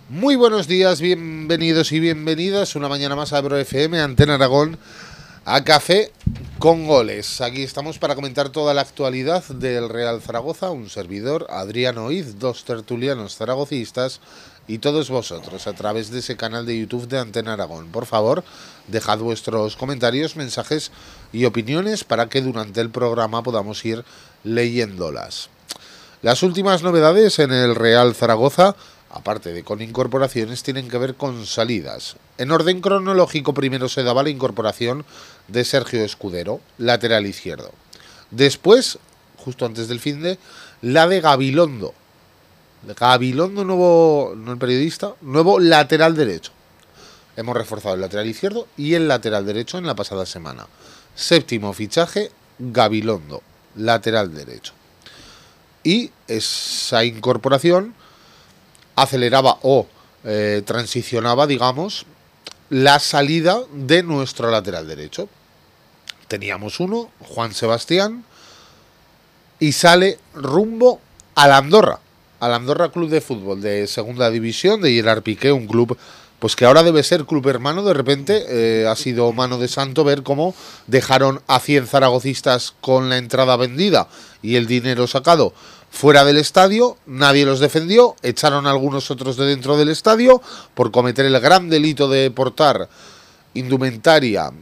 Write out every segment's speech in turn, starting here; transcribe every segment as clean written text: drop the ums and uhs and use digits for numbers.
Muy buenos días, bienvenidos y bienvenidas una mañana más a Ebro FM, Antena Aragón, a Café con Goles. Aquí estamos para comentar toda la actualidad del Real Zaragoza, un servidor, Adrián Oiz, dos tertulianos zaragocistas y todos vosotros a través de ese canal de YouTube de Antena Aragón. Por favor, dejad vuestros comentarios, mensajes y opiniones para que durante el programa podamos ir leyéndolas. Las últimas novedades en el Real Zaragoza, aparte de con incorporaciones, tienen que ver con salidas. En orden cronológico, primero se daba la incorporación de Sergio Escudero, lateral izquierdo. Después, justo antes del finde, la de Gabilondo. Gabilondo, nuevo, no el periodista, nuevo lateral derecho. Hemos reforzado el lateral izquierdo y el lateral derecho en la pasada semana. Séptimo fichaje, Gabilondo, lateral derecho. Y esa incorporación aceleraba o transicionaba, digamos, la salida de nuestro lateral derecho. Teníamos uno, Juan Sebastián, y sale rumbo al Andorra Club de Fútbol de segunda división, de Gerard Piqué, un club pues que ahora debe ser club hermano. De repente ha sido mano de santo ver cómo dejaron a 100 zaragocistas con la entrada vendida y el dinero sacado fuera del estadio. Nadie los defendió, echaron a algunos otros de dentro del estadio por cometer el gran delito de portar indumentaria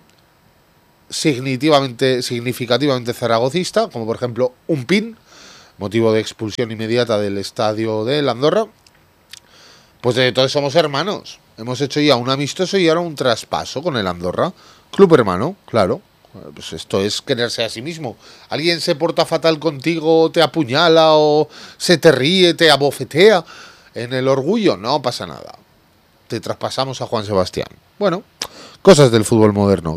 significativamente zaragocista, como por ejemplo un pin, motivo de expulsión inmediata del estadio de Andorra. Pues de todos somos hermanos. Hemos hecho ya un amistoso y ahora un traspaso con el Andorra. Club hermano, claro. Pues esto es quererse a sí mismo. Alguien se porta fatal contigo, te apuñala o se te ríe, te abofetea. En el orgullo no pasa nada. Te traspasamos a Juan Sebastián. Bueno, cosas del fútbol moderno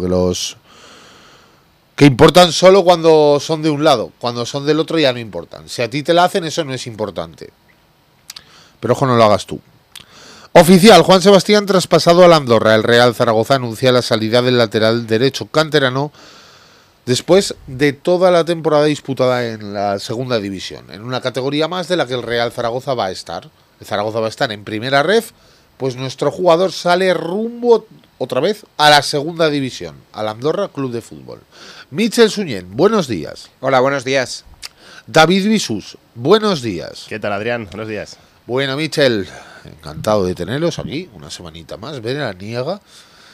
que importan solo cuando son de un lado. Cuando son del otro ya no importan. Si a ti te la hacen, eso no es importante. Pero ojo, no lo hagas tú. Oficial, Juan Sebastián traspasado al Andorra. El Real Zaragoza anuncia la salida del lateral derecho canterano después de toda la temporada disputada en la segunda división, en una categoría más de la que el Real Zaragoza va a estar. El Zaragoza va a estar en primera ref, pues nuestro jugador sale rumbo otra vez a la segunda división, al Andorra Club de Fútbol. Michel Suñén, buenos días. Hola, buenos días. David Bisús, buenos días. ¿Qué tal, Adrián? Buenos días. Bueno, Michel, encantado de teneros aquí, una semanita más, veraniega.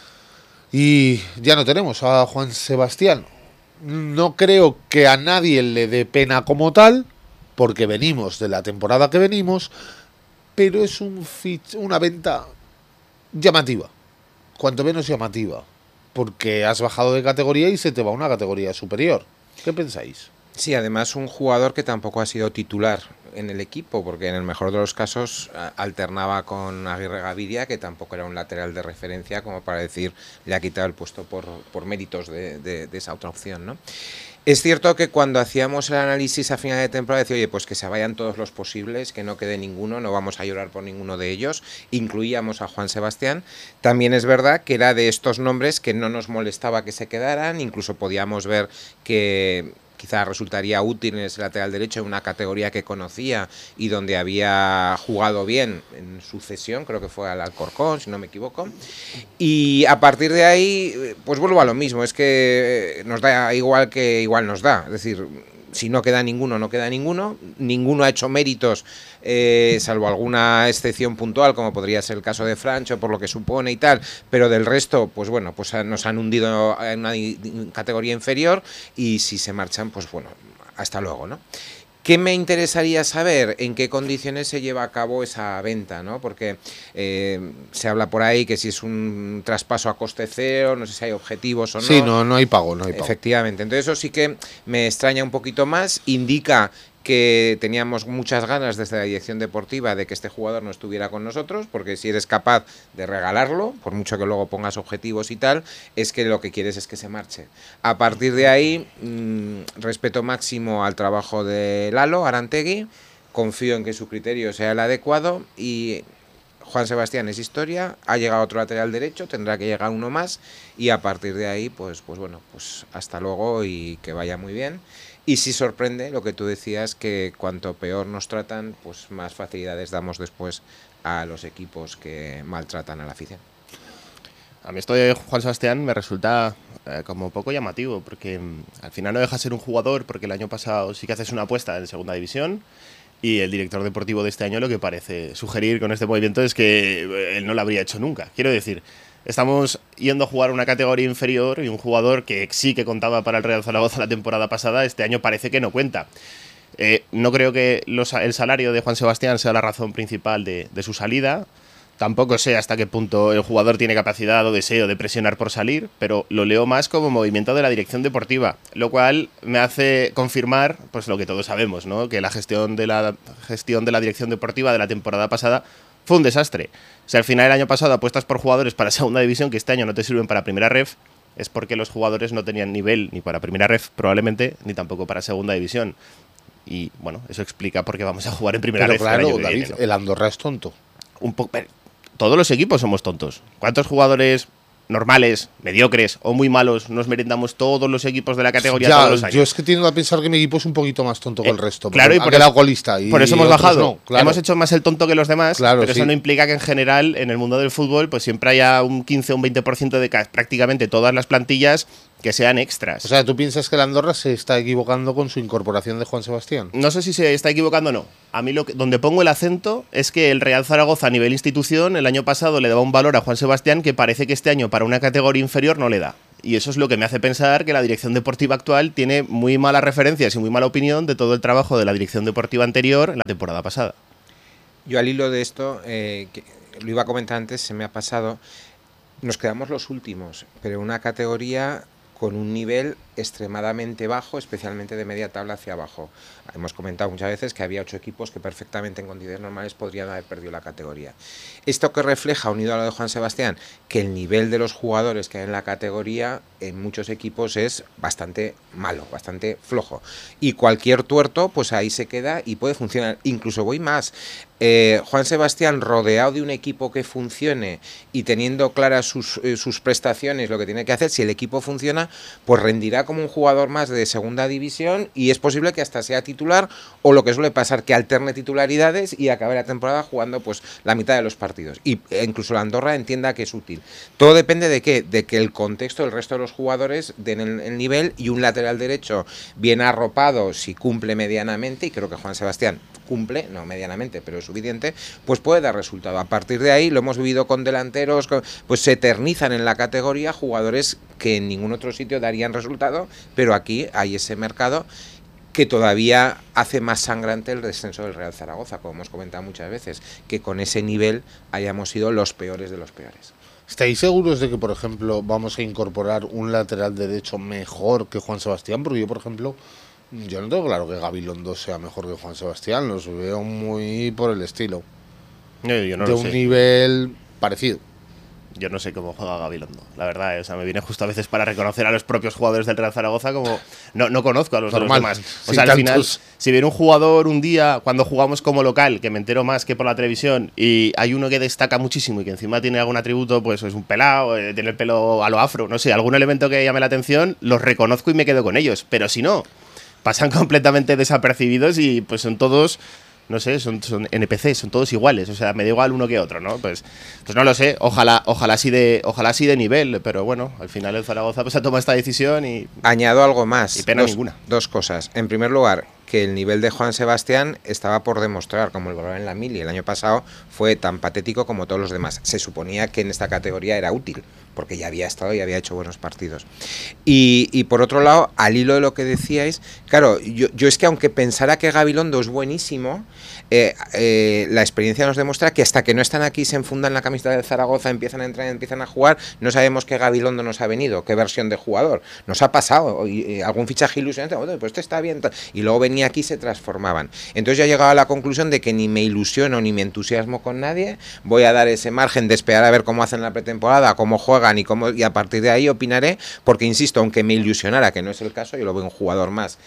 Y ya no tenemos a Juan Sebastián. No creo que a nadie le dé pena como tal, porque venimos de la temporada que venimos, pero es una venta llamativa, cuanto menos llamativa, porque has bajado de categoría y se te va a una categoría superior. ¿Qué pensáis? Sí, además un jugador que tampoco ha sido titular en el equipo, porque en el mejor de los casos alternaba con Aguirre Gaviria, que tampoco era un lateral de referencia, como para decir, le ha quitado el puesto por méritos de esa otra opción, ¿no? Es cierto que cuando hacíamos el análisis a final de temporada decía, oye, pues que se vayan todos los posibles, que no quede ninguno, no vamos a llorar por ninguno de ellos, incluíamos a Juan Sebastián. También es verdad que era de estos nombres que no nos molestaba que se quedaran, incluso podíamos ver que quizá resultaría útil en ese lateral derecho en una categoría que conocía y donde había jugado bien en su cesión, creo que fue al Alcorcón, si no me equivoco. Y a partir de ahí, pues vuelvo a lo mismo, es que nos da igual que igual nos da, es decir, si no queda ninguno, no queda ninguno, ninguno ha hecho méritos, salvo alguna excepción puntual, como podría ser el caso de Francho, por lo que supone y tal, pero del resto, pues bueno, pues nos han hundido en una categoría inferior y si se marchan, pues bueno, hasta luego, ¿no? ¿Qué me interesaría saber? ¿En qué condiciones se lleva a cabo esa venta, ¿no? Porque se habla por ahí que si es un traspaso a coste cero, no sé si hay objetivos o no. Sí, no hay pago, no hay pago. Efectivamente, entonces eso sí que me extraña un poquito más, indica que teníamos muchas ganas desde la dirección deportiva de que este jugador no estuviera con nosotros, porque si eres capaz de regalarlo, por mucho que luego pongas objetivos y tal, es que lo que quieres es que se marche. A partir de ahí, respeto máximo al trabajo de Lalo Arantegui, confío en que su criterio sea el adecuado y Juan Sebastián es historia, ha llegado otro lateral derecho, tendrá que llegar uno más y a partir de ahí, pues bueno, pues hasta luego y que vaya muy bien. Y sí sorprende lo que tú decías, que cuanto peor nos tratan, pues más facilidades damos después a los equipos que maltratan a la afición. A mí esto de Juan Sebastián me resulta como poco llamativo, porque al final no deja de ser un jugador, porque el año pasado sí que haces una apuesta en segunda división, y el director deportivo de este año lo que parece sugerir con este movimiento es que él no lo habría hecho nunca. Quiero decir, estamos yendo a jugar una categoría inferior y un jugador que sí que contaba para el Real Zaragoza la temporada pasada, este año parece que no cuenta. No creo que el salario de Juan Sebastián sea la razón principal de su salida. Tampoco sé hasta qué punto el jugador tiene capacidad o deseo de presionar por salir, pero lo leo más como movimiento de la dirección deportiva, lo cual me hace confirmar pues lo que todos sabemos, ¿no? Que la gestión de la dirección deportiva de la temporada pasada fue un desastre. Si al final el año pasado apuestas por jugadores para segunda división que este año no te sirven para primera ref, es porque los jugadores no tenían nivel ni para primera ref probablemente, ni tampoco para segunda división. Y bueno, eso explica por qué vamos a jugar en primera ref. Pero claro, el año que David, viene, ¿no? el Andorra es tonto. Un poco. Todos los equipos somos tontos. ¿Cuántos jugadores normales, mediocres o muy malos nos merendamos todos los equipos de la categoría todos los años? Yo es que tiendo a pensar que mi equipo es un poquito más tonto que el resto. Claro, y por eso, colista y por eso hemos otros bajado. no, claro. Hemos hecho más el tonto que los demás, Claro, pero sí. eso no implica que en general en el mundo del fútbol pues siempre haya un 15 o un 20% de prácticamente todas las plantillas que sean extras. O sea, ¿tú piensas que el Andorra se está equivocando con su incorporación de Juan Sebastián? No sé si se está equivocando o no. A mí donde pongo el acento es que el Real Zaragoza a nivel institución el año pasado le daba un valor a Juan Sebastián que parece que este año para una categoría inferior no le da. Y eso es lo que me hace pensar que la dirección deportiva actual tiene muy malas referencias y muy mala opinión de todo el trabajo de la dirección deportiva anterior en la temporada pasada. Yo al hilo de esto, que lo iba a comentar antes, se me ha pasado, nos quedamos los últimos, pero una categoría con un nivel extremadamente bajo, especialmente de media tabla hacia abajo. Hemos comentado muchas veces que había 8 equipos que perfectamente en condiciones normales podrían haber perdido la categoría. Esto que refleja, unido a lo de Juan Sebastián, que el nivel de los jugadores que hay en la categoría en muchos equipos es bastante malo, bastante flojo. Y cualquier tuerto, pues ahí se queda y puede funcionar. Incluso voy más. Juan Sebastián, rodeado de un equipo que funcione y teniendo claras sus prestaciones, lo que tiene que hacer, si el equipo funciona, pues rendirá como un jugador más de segunda división y es posible que hasta sea titular o lo que suele pasar, que alterne titularidades y acabe la temporada jugando pues la mitad de los partidos. Y incluso la Andorra entienda que es útil. Todo depende de qué, de que el contexto del resto de los jugadores den el nivel y un lateral derecho bien arropado, si cumple medianamente, y creo que Juan Sebastián cumple, no medianamente, pero es suficiente, pues puede dar resultado. A partir de ahí, lo hemos vivido con delanteros, pues se eternizan en la categoría jugadores que en ningún otro sitio darían resultado, pero aquí hay ese mercado que todavía hace más sangrante el descenso del Real Zaragoza, como hemos comentado muchas veces, que con ese nivel hayamos sido los peores de los peores. ¿Estáis seguros de que, por ejemplo, vamos a incorporar un lateral derecho mejor que Juan Sebastián? Porque yo, por ejemplo, yo no tengo claro que Gabilondo sea mejor que Juan Sebastián, los veo muy por el estilo. Yo no de lo un sé. nivel parecido. Yo no sé cómo juega Gabilondo, la verdad. O sea, me viene justo a veces para reconocer a los propios jugadores del Real Zaragoza como no conozco a los Normal, demás. O sin sea, al final, tantos. si viene un jugador un día cuando jugamos como local, que me entero más que por la televisión, y hay uno que destaca muchísimo y que encima tiene algún atributo, pues es un pelado, tiene el pelo a lo afro, no sé, algún elemento que llame la atención, los reconozco y me quedo con ellos. Pero si no, pasan completamente desapercibidos y pues son todos... No sé, son NPC, son todos iguales, o sea, me da igual uno que otro, ¿no? Pues no lo sé, ojalá sí de nivel, pero bueno, al final el Zaragoza pues ha tomado esta decisión y... Añado algo más. Y pena ninguna. Dos cosas. En primer lugar, que el nivel de Juan Sebastián estaba por demostrar, como el valor en la mili el año pasado fue tan patético como todos los demás. Se suponía que en esta categoría era útil, porque ya había estado y había hecho buenos partidos. Y por otro lado, al hilo de lo que decíais, claro, yo es que aunque pensara que Gabilondo es buenísimo, la experiencia nos demuestra que hasta que no están aquí, se enfundan la camiseta del Zaragoza, empiezan a entrar, empiezan a jugar, no sabemos qué Gabilondo nos ha venido, qué versión de jugador. Nos ha pasado, algún fichaje ilusionante, pues este está bien, y luego venía aquí y se transformaban. Entonces yo he llegado a la conclusión de que ni me ilusiono ni me entusiasmo con nadie, voy a dar ese margen de esperar a ver cómo hacen la pretemporada, cómo juegan y a partir de ahí opinaré, porque insisto, aunque me ilusionara, que no es el caso, yo lo veo un jugador más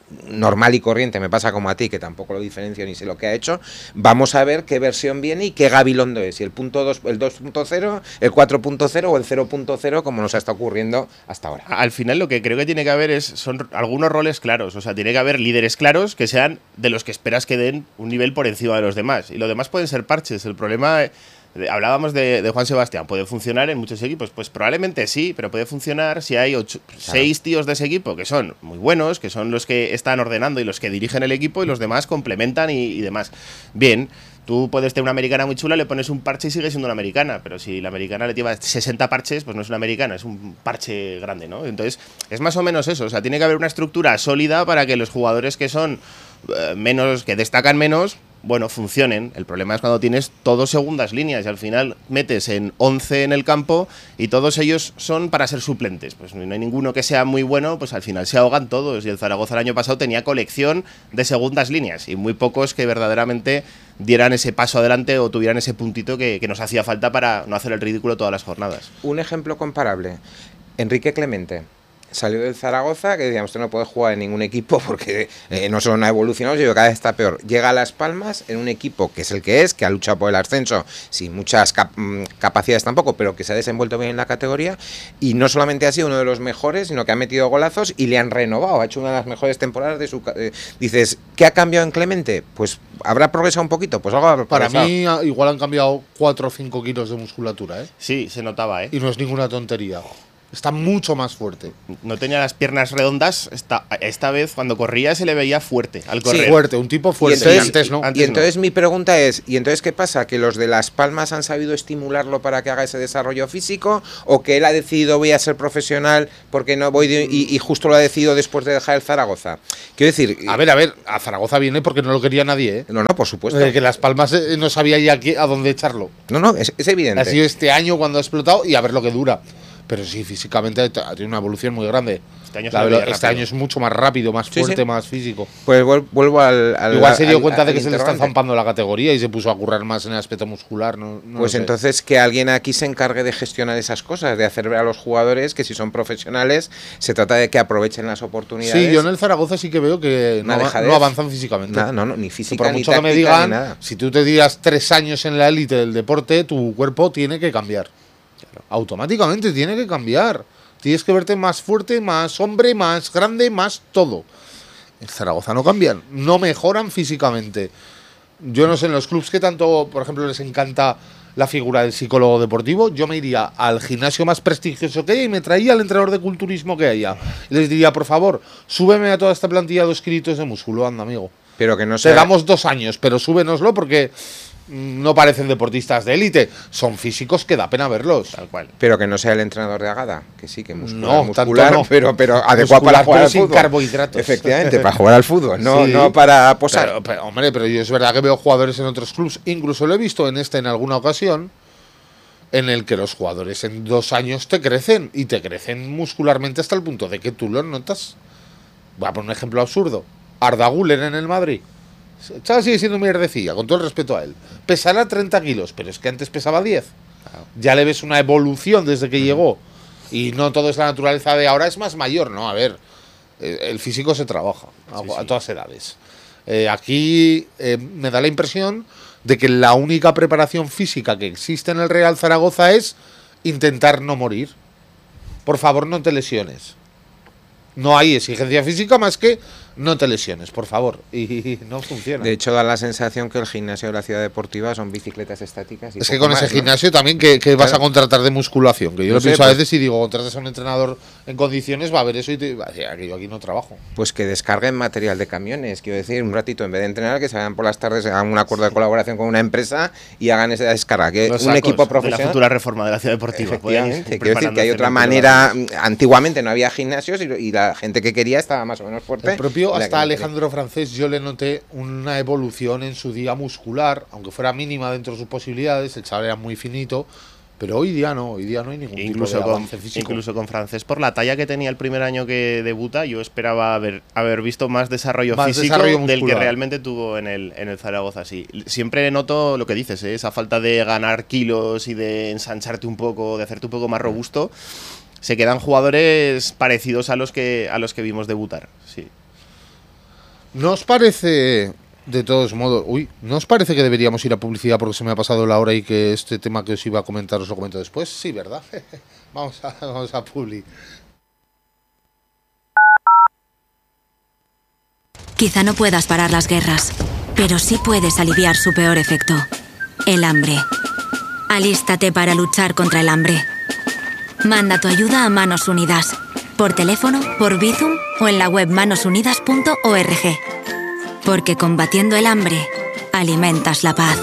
normal y corriente, me pasa como a ti, que tampoco lo diferencio ni sé lo que ha hecho, vamos a ver qué versión viene y qué Gabilondo es, si el punto 2, el 2.0, el 4.0 o el 0.0, como nos está ocurriendo hasta ahora. Al final lo que creo que tiene que haber son algunos roles claros, o sea, tiene que haber líderes claros que sean de los que esperas que den un nivel por encima de los demás, y lo demás pueden ser parches. El problema... Hablábamos de Juan Sebastián, ¿puede funcionar en muchos equipos? Pues probablemente sí, pero puede funcionar si hay 6 tíos de ese equipo que son muy buenos, que son los que están ordenando y los que dirigen el equipo, y los demás complementan y demás. Bien, tú puedes tener una americana muy chula, le pones un parche y sigue siendo una americana, pero si la americana le lleva 60 parches, pues no es una americana, es un parche grande, ¿no? Entonces, es más o menos eso, o sea, tiene que haber una estructura sólida para que los jugadores que son menos, que destacan menos, bueno, funcionen. El problema es cuando tienes todos segundas líneas y al final metes en 11 en el campo y todos ellos son para ser suplentes. Pues no hay ninguno que sea muy bueno, pues al final se ahogan todos. Y el Zaragoza el año pasado tenía colección de segundas líneas y muy pocos que verdaderamente dieran ese paso adelante o tuvieran ese puntito que nos hacía falta para no hacer el ridículo todas las jornadas. Un ejemplo comparable, Enrique Clemente. Salió del Zaragoza, que decíamos, usted no puede jugar en ningún equipo porque no solo no ha evolucionado, sino que cada vez está peor. Llega a Las Palmas en un equipo que es el que es, que ha luchado por el ascenso, sin muchas capacidades tampoco, pero que se ha desenvuelto bien en la categoría, y no solamente ha sido uno de los mejores, sino que ha metido golazos y le han renovado, ha hecho una de las mejores temporadas de su... dices, ¿qué ha cambiado en Clemente? Pues habrá progresado un poquito, pues algo habrá Para progresado. mí igual han cambiado 4 o 5 kilos de musculatura, ¿eh? Sí, se notaba, ¿eh? Y no es ninguna tontería. Está mucho más fuerte. No tenía las piernas redondas, esta vez cuando corría se le veía fuerte al correr. Sí, fuerte, un tipo fuerte. Y Y entonces, antes no. antes y entonces mi pregunta es, ¿y entonces qué pasa? ¿Que los de Las Palmas han sabido estimularlo para que haga ese desarrollo físico? ¿O que él ha decidido voy a ser profesional porque no voy y justo lo ha decidido después de dejar el Zaragoza? Quiero decir... A ver, a Zaragoza viene porque no lo quería nadie, ¿eh? No, por supuesto. Que Las Palmas no sabía ya a dónde echarlo. No, es evidente. Ha sido este año cuando ha explotado y a ver lo que dura. Pero sí, físicamente ha tenido una evolución muy grande. Este año es mucho más rápido, más fuerte, sí. más físico. Pues vuelvo al Igual se dio cuenta de que se le está interrogante. zampando la categoría y se puso a currar más en el aspecto muscular. No Pues lo sé. entonces que alguien aquí se encargue de gestionar esas cosas, de hacer ver a los jugadores que si son profesionales se trata de que aprovechen las oportunidades. Sí, yo en el Zaragoza sí que veo que Una no dejadez. avanzan físicamente. Nada, no, ni física Por ni mucho que táctica me digan, ni nada. si tú te tiras 3 años en la élite del deporte, tu cuerpo tiene que cambiar. Automáticamente tiene que cambiar. Tienes que verte más fuerte, más hombre, más grande, más todo. En Zaragoza no cambian, no mejoran físicamente. Yo no sé, en los clubs que tanto, por ejemplo, les encanta la figura del psicólogo deportivo, yo me iría al gimnasio más prestigioso que haya y me traía al entrenador de culturismo que haya. Y les diría, por favor, súbeme a toda esta plantilla 2 kilitos de músculo, anda, amigo. Pero que no Te sea... damos 2 años, pero súbenoslo porque no parecen deportistas de élite. Son físicos que da pena verlos. Tal cual. Pero que no sea el entrenador de Agada, que sí, que No, muscular, tanto no. pero adecuado Muscular, para jugar pero al sin fútbol. carbohidratos. Efectivamente, para jugar al fútbol, no, Sí. no para posar. Pero yo es verdad que veo jugadores en otros clubs, incluso lo he visto en alguna ocasión, en el que los jugadores en 2 años te crecen, y te crecen muscularmente hasta el punto de que tú lo notas. Voy a poner un ejemplo absurdo. Arda Güler en el Madrid. El chaval sigue siendo mierdecilla, con todo el respeto a él. Pesará 30 kilos, pero es que antes pesaba 10. Ya le ves una evolución desde que llegó. Y no todo es la naturaleza de ahora, es más mayor, ¿no? A ver, el físico se trabaja a todas edades. Aquí me da la impresión de que la única preparación física que existe en el Real Zaragoza es intentar no morir. Por favor, no te lesiones. No hay exigencia física más que no te lesiones, por favor. Y no funciona. De hecho, da la sensación que el gimnasio de la ciudad deportiva son bicicletas estáticas. Y Es que poco con ese más, ¿no? gimnasio también que vas Claro. a contratar de musculación. Que yo No lo sé, pienso a pues- veces y digo, contratas a un entrenador en condiciones, va a ver eso y te va a decir, que yo aquí no trabajo. Pues que descarguen material de camiones, quiero decir, un ratito, en vez de entrenar, que se vayan por las tardes, hagan un acuerdo de colaboración con una empresa y hagan esa descarga. Que Los un sacos equipo de la profesional... futura reforma de la ciudad deportiva. Efectivamente, quiero decir que hay otra manera. Antiguamente no había gimnasios y la gente que quería estaba más o menos fuerte. El propio, y la que hasta no Alejandro Francés, yo le noté una evolución en su día muscular, aunque fuera mínima dentro de sus posibilidades. El chaval era muy finito, pero hoy día no hay ningún Incluso tipo de con, avance físico. incluso con Francés, por la talla que tenía el primer año que debuta, yo esperaba haber visto más desarrollo Más físico desarrollo del que muscular. realmente tuvo en el Zaragoza. Sí. Siempre noto lo que dices, esa falta de ganar kilos y de ensancharte un poco, de hacerte un poco más robusto. Se quedan jugadores parecidos a los que vimos debutar. Sí. ¿No os parece, de todos modos, ¿no os parece que deberíamos ir a publicidad porque se me ha pasado la hora y que este tema que os iba a comentar os lo comento después? Sí, ¿verdad? vamos a publi. Quizá no puedas parar las guerras, pero sí puedes aliviar su peor efecto, el hambre. Alístate para luchar contra el hambre. Manda tu ayuda a Manos Unidas, por teléfono, por Bizum o en la web manosunidas.org. Porque combatiendo el hambre, alimentas la paz.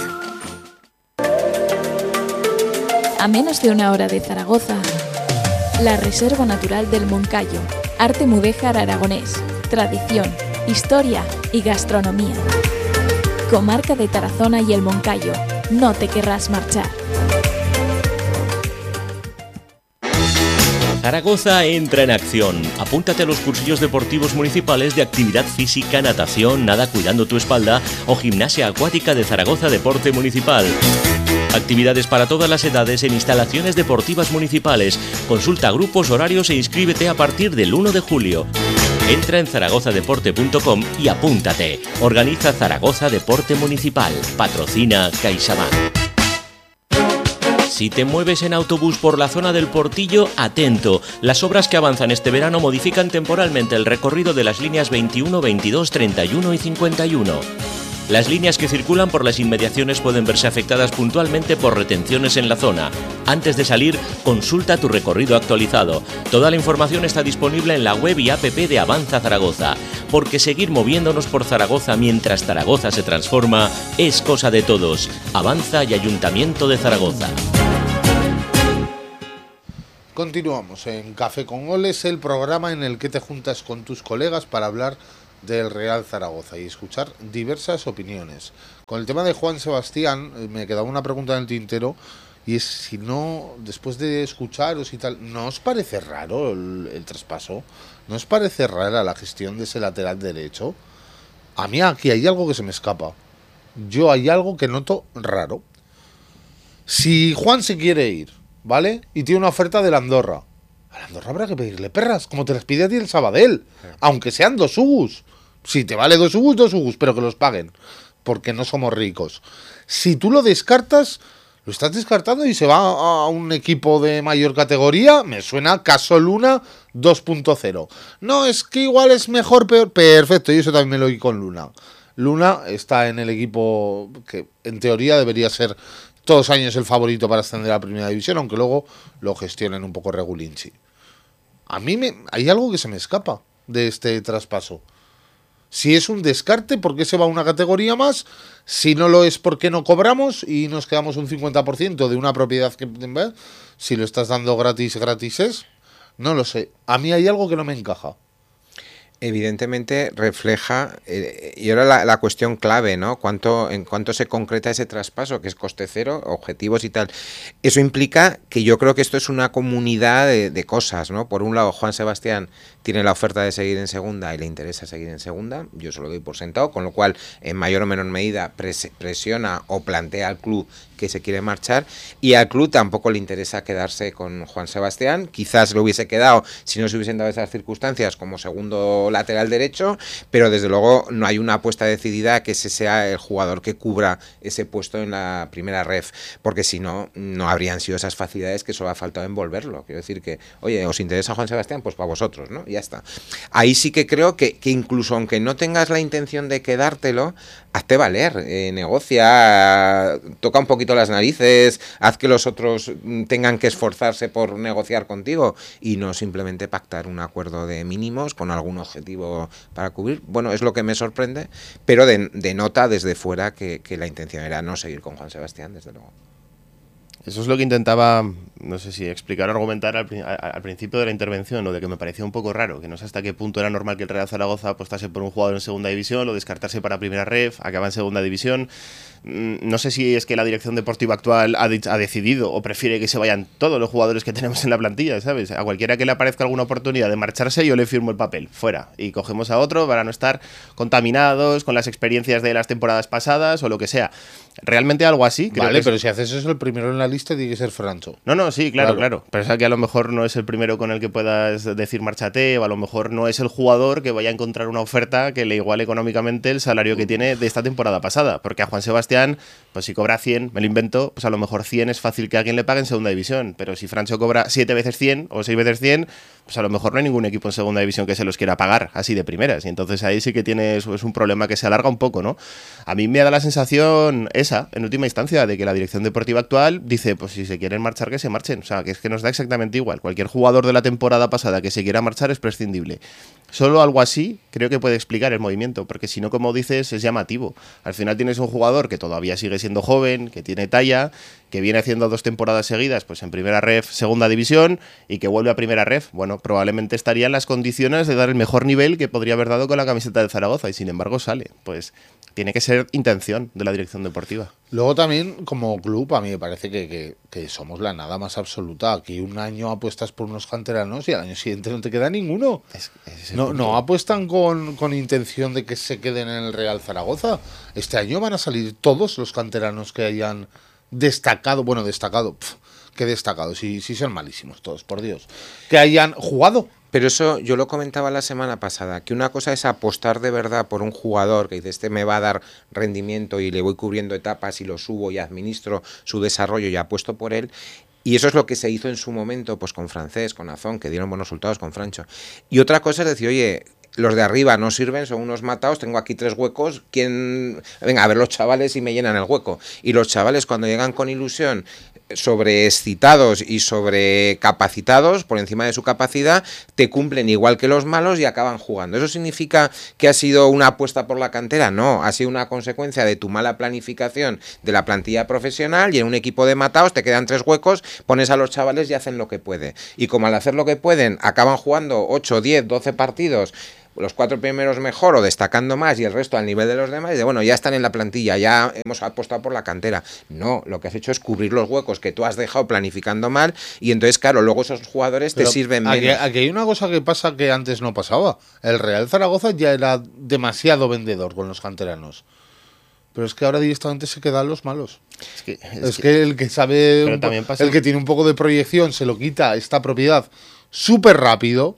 A menos de una hora de Zaragoza, la Reserva Natural del Moncayo, arte mudéjar aragonés, tradición, historia y gastronomía. Comarca de Tarazona y el Moncayo, no te querrás marchar. Zaragoza entra en acción. Apúntate a los cursillos deportivos municipales de actividad física, natación, nada cuidando tu espalda o gimnasia acuática de Zaragoza Deporte Municipal. Actividades para todas las edades en instalaciones deportivas municipales. Consulta grupos, horarios e inscríbete a partir del 1 de julio. Entra en zaragozadeporte.com y apúntate. Organiza Zaragoza Deporte Municipal. Patrocina CaixaBank. Si te mueves en autobús por la zona del Portillo, atento. Las obras que avanzan este verano modifican temporalmente el recorrido de las líneas 21, 22, 31 y 51. Las líneas que circulan por las inmediaciones pueden verse afectadas puntualmente por retenciones en la zona. Antes de salir, consulta tu recorrido actualizado. Toda la información está disponible en la web y app de Avanza Zaragoza. Porque seguir moviéndonos por Zaragoza mientras Zaragoza se transforma es cosa de todos. Avanza y Ayuntamiento de Zaragoza. Continuamos en Café con Goles, el programa en el que te juntas con tus colegas para hablar del Real Zaragoza y escuchar diversas opiniones. Con el tema de Juan Sebastián, me quedaba una pregunta en el tintero, y es si no, después de escucharos y tal, ¿no os parece raro el traspaso? ¿No os parece rara la gestión de ese lateral derecho? A mí aquí hay algo que se me escapa. Yo hay algo que noto raro. Si Juan se quiere ir, ¿vale? Y tiene una oferta del Andorra. A Andorra habrá que pedirle perras, como te las pide a ti el Sabadell. Aunque sean 2 ugus. Si te vale 2 ugus, pero que los paguen. Porque no somos ricos. Si tú lo descartas, lo estás descartando y se va a un equipo de mayor categoría. Me suena Caso Luna 2.0. No, es que igual es mejor, peor. Perfecto, y eso también me lo oí con Luna. Luna está en el equipo que en teoría debería ser todos los años el favorito para ascender a la primera división, aunque luego lo gestionen un poco regulinchi. A mí hay algo que se me escapa de este traspaso. Si es un descarte, ¿por qué se va a una categoría más? Si no lo es, ¿por qué no cobramos y nos quedamos un 50% de una propiedad que, si lo estás dando gratis es? No lo sé. A mí hay algo que no me encaja. Evidentemente refleja, y ahora la cuestión clave, ¿no? En cuánto se concreta ese traspaso, que es coste cero, objetivos y tal. Eso implica que yo creo que esto es una comunidad de cosas, ¿no? Por un lado, Juan Sebastián tiene la oferta de seguir en segunda y le interesa seguir en segunda, yo se lo doy por sentado, con lo cual en mayor o menor medida presiona o plantea al club que se quiere marchar, y al club tampoco le interesa quedarse con Juan Sebastián. Quizás lo hubiese quedado si no se hubiesen dado esas circunstancias como segundo lateral derecho, pero desde luego no hay una apuesta decidida que ese sea el jugador que cubra ese puesto en la primera ref, porque si no, no habrían sido esas facilidades que solo ha faltado envolverlo. Quiero decir que, oye, ¿os interesa Juan Sebastián? Pues para vosotros, ¿no? Ya está. Ahí sí que creo que incluso aunque no tengas la intención de quedártelo, hazte valer, negocia, toca un poquito las narices, haz que los otros tengan que esforzarse por negociar contigo y no simplemente pactar un acuerdo de mínimos con algún objetivo para cubrir. Bueno, es lo que me sorprende, pero denota desde fuera que la intención era no seguir con Juan Sebastián, desde luego. Eso es lo que intentaba, no sé si explicar o argumentar al principio de la intervención, lo de que me parecía un poco raro, que no sé hasta qué punto era normal que el Real Zaragoza apostase por un jugador en segunda división, lo descartase para primera ref, acaba en segunda división. No sé si es que la dirección deportiva actual ha decidido o prefiere que se vayan todos los jugadores que tenemos en la plantilla, ¿sabes? A cualquiera que le aparezca alguna oportunidad de marcharse, yo le firmo el papel, fuera, y cogemos a otro para no estar contaminados con las experiencias de las temporadas pasadas o lo que sea. realmente algo así. Creo Vale, que pero si haces eso, el primero en la lista tiene que ser Francho. No, sí, claro. Claro. Pero es que a lo mejor no es el primero con el que puedas decir márchate, o a lo mejor no es el jugador que vaya a encontrar una oferta que le iguale económicamente el salario que tiene de esta temporada pasada. Porque a Juan Sebastián, pues si cobra 100, me lo invento, pues a lo mejor 100 es fácil que alguien le pague en segunda división. Pero si Francho cobra 7 veces 100 o 6 veces 100, pues a lo mejor no hay ningún equipo en segunda división que se los quiera pagar así de primeras. Y entonces ahí sí que tienes pues, un problema que se alarga un poco, ¿no? A mí me da la sensación esa, en última instancia, de que la dirección deportiva actual dice, pues si se quieren marchar, que se marchen. O sea, que es que nos da exactamente igual. Cualquier jugador de la temporada pasada que se quiera marchar es prescindible. Solo algo así creo que puede explicar el movimiento, porque si no, como dices, es llamativo. Al final tienes un jugador que todavía sigue siendo joven, que tiene talla, que viene haciendo 2 temporadas seguidas pues en primera ref, segunda división, y que vuelve a primera ref. Bueno, probablemente estaría en las condiciones de dar el mejor nivel que podría haber dado con la camiseta de Zaragoza, y sin embargo sale. Pues tiene que ser intención de la dirección deportiva. Luego también, como club, a mí me parece que somos la nada más absoluta. Aquí un año apuestas por unos canteranos y al año siguiente no te queda ninguno. No apuestan con intención de que se queden en el Real Zaragoza. Este año van a salir todos los canteranos que hayan destacado. Bueno, destacado, qué destacado, sí son malísimos todos, por Dios. Que hayan jugado. Pero eso yo lo comentaba la semana pasada, que una cosa es apostar de verdad por un jugador que dice, este me va a dar rendimiento y le voy cubriendo etapas y lo subo y administro su desarrollo y apuesto por él. Y eso es lo que se hizo en su momento pues con Francés, con Azón, que dieron buenos resultados con Francho. Y otra cosa es decir, oye, los de arriba no sirven, son unos matados, tengo aquí 3 huecos, ¿quién? Venga, a ver los chavales y me llenan el hueco. Y los chavales cuando llegan con ilusión, sobreexcitados y sobrecapacitados por encima de su capacidad, te cumplen igual que los malos y acaban jugando. ¿Eso significa que ha sido una apuesta por la cantera? No, ha sido una consecuencia de tu mala planificación de la plantilla profesional, y en un equipo de matados te quedan 3 huecos, pones a los chavales y hacen lo que pueden. Y como al hacer lo que pueden acaban jugando 8, 10, 12 partidos, los 4 primeros mejor o destacando más y el resto al nivel de los demás, y de bueno, ya están en la plantilla, ya hemos apostado por la cantera. No, lo que has hecho es cubrir los huecos que tú has dejado planificando mal, y entonces claro, luego esos jugadores te sirven menos. Aquí hay una cosa que pasa que antes no pasaba. El Real Zaragoza ya era demasiado vendedor con los canteranos. Pero es que ahora directamente se quedan los malos. Es que el que sabe, el que tiene un poco de proyección, se lo quita esta propiedad súper rápido,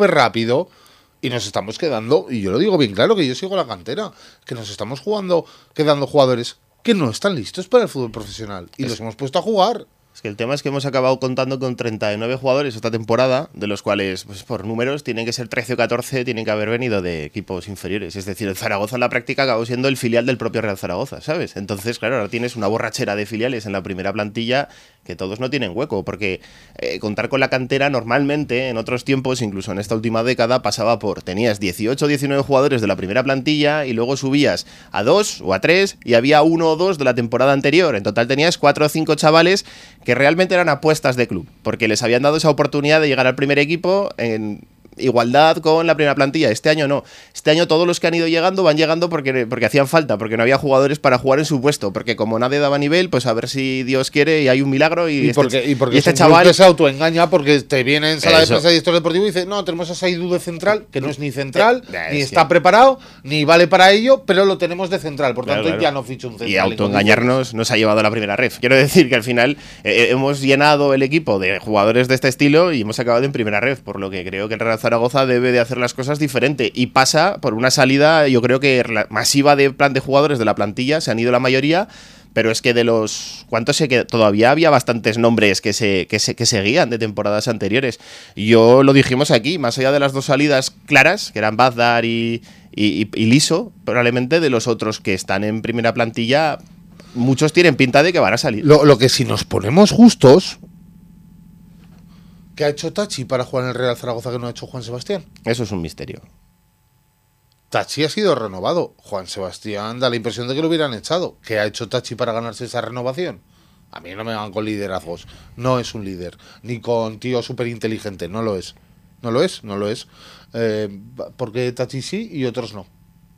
y nos estamos quedando, y yo lo digo bien claro, que yo sigo la cantera, que nos estamos quedando jugadores que no están listos para el fútbol profesional, y los hemos puesto a jugar. Es que el tema es que hemos acabado contando con 39 jugadores esta temporada, de los cuales, pues por números, tienen que ser 13 o 14, tienen que haber venido de equipos inferiores. Es decir, el Zaragoza en la práctica acabó siendo el filial del propio Real Zaragoza, ¿sabes? Entonces, claro, ahora tienes una borrachera de filiales en la primera plantilla que todos no tienen hueco, porque contar con la cantera normalmente, en otros tiempos, incluso en esta última década, pasaba por, tenías 18 o 19 jugadores de la primera plantilla y luego subías a 2 o a 3 y había 1 o 2 de la temporada anterior. En total tenías 4 o 5 chavales que realmente eran apuestas de club, porque les habían dado esa oportunidad de llegar al primer equipo en igualdad con la primera plantilla. Este año no. Este año todos los que han ido llegando van llegando porque hacían falta, porque no había jugadores para jugar en su puesto, porque como nadie daba nivel, pues a ver si Dios quiere y hay un milagro y porque este chaval se autoengaña, porque te viene en sala de prensa de director deportivo y dice, no, tenemos a Saidu de central, que no es ni central, ni está preparado, ni vale para ello, pero lo tenemos de central, por tanto ya no ficho un central. Y autoengañarnos nos ha llevado a la primera ref. Quiero decir que al final hemos llenado el equipo de jugadores de este estilo y hemos acabado en primera ref, por lo que creo que el Real Zaragoza debe de hacer las cosas diferente, y pasa por una salida, yo creo que masiva de plan de jugadores de la plantilla. Se han ido la mayoría, pero es que de los ¿cuántos se quedan? Todavía había bastantes nombres que seguían de temporadas anteriores. Yo lo dijimos aquí, más allá de las 2 salidas claras, que eran Bazdar y Liso, probablemente de los otros que están en primera plantilla, muchos tienen pinta de que van a salir. Lo que si nos ponemos justos, ¿qué ha hecho Tachi para jugar en el Real Zaragoza que no ha hecho Juan Sebastián? Eso es un misterio. Tachi ha sido renovado. Juan Sebastián da la impresión de que lo hubieran echado. ¿Qué ha hecho Tachi para ganarse esa renovación? A mí no me van con liderazgos. No es un líder. Ni con tío súper inteligente. No lo es. No lo es. Porque Tachi sí y otros no.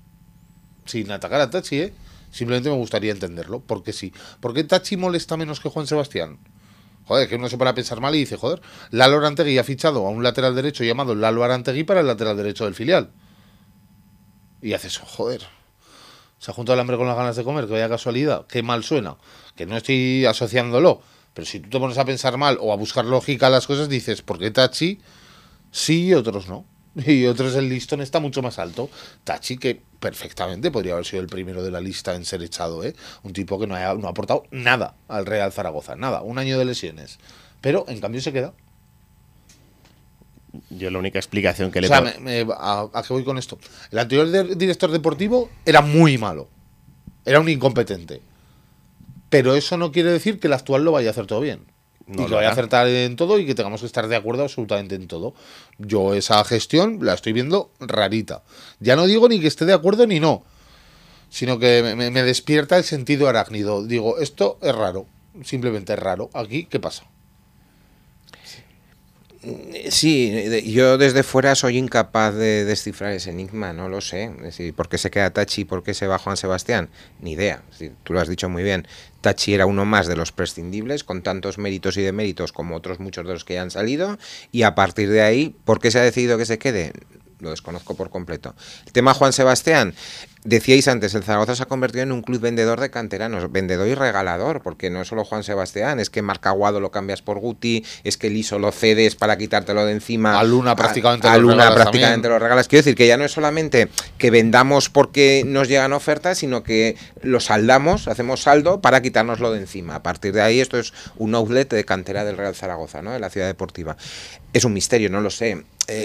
Sin atacar a Tachi, simplemente me gustaría entenderlo. Porque sí. ¿Por qué Tachi molesta menos que Juan Sebastián? Joder, que uno se para a pensar mal y dice, joder, Lalo Arantegui ha fichado a un lateral derecho llamado Lalo Arantegui para el lateral derecho del filial. Y haces, joder, Se ha juntado el hambre con las ganas de comer, que vaya casualidad, qué mal suena, que no estoy asociándolo, pero si tú te pones a pensar mal o a buscar lógica a las cosas, dices, ¿por qué Tachi sí y otros no? Y otros el listón está mucho más alto. Tachi, que perfectamente podría haber sido el primero de la lista en ser echado, ¿eh? Un tipo que no ha aportado nada al Real Zaragoza, nada, un año de lesiones. Pero en cambio se queda. Yo la única explicación que le O sea, puedo... ¿a qué voy con esto? El anterior director deportivo era muy malo. Era un incompetente. Pero eso no quiere decir que el actual lo vaya a hacer todo bien. No y que lo vaya a hará. acertar en todo y que tengamos que estar de acuerdo absolutamente en todo. Yo esa gestión la estoy viendo rarita. Ya no digo ni que esté de acuerdo ni no, sino que me despierta el sentido arácnido. Digo, esto es raro, simplemente es raro. Aquí, ¿qué pasa? Sí, yo desde fuera soy incapaz de descifrar ese enigma, no lo sé. Es decir, ¿por qué se queda Tachi? ¿Por qué se va Juan Sebastián? Ni idea. Es decir, tú lo has dicho muy bien. Tachi era uno más de los prescindibles, con tantos méritos y deméritos como otros muchos de los que ya han salido. Y a partir de ahí, ¿por qué se ha decidido que se quede? Lo desconozco por completo. El tema Juan Sebastián, decíais antes, el Zaragoza se ha convertido en un club vendedor de canteranos, vendedor y regalador, porque no es solo Juan Sebastián, es que Marc Aguado lo cambias por Guti, es que Liso lo cedes para quitártelo de encima. A Luna prácticamente a lo Luna regalas prácticamente también. lo regalas. Quiero decir que ya no es solamente que vendamos porque nos llegan ofertas, sino que lo saldamos, hacemos saldo para quitárnoslo de encima. A partir de ahí esto es un outlet de cantera del Real Zaragoza, ¿no? De la ciudad deportiva. Es un misterio, no lo sé.